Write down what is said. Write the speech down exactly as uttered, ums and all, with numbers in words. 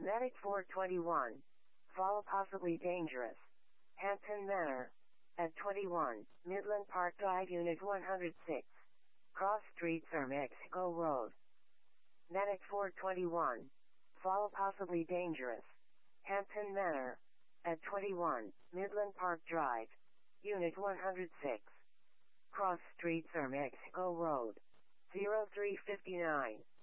Medic four twenty-one. Fall possibly dangerous. Hampton Manor. At twenty-one, Midland Park Drive, Unit one hundred six. Cross Street, Sir Mexico Road. Medic four twenty-one. Fall possibly dangerous. Hampton Manor. At twenty-one, Midland Park Drive. Unit one hundred six. Cross Street, Sir Mexico Road. zero three five nine.